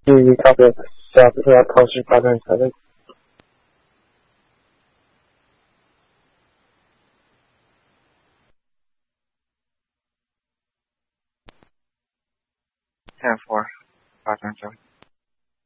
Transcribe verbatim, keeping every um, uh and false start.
依靠着下次要考试发展才能。 ten four 发展成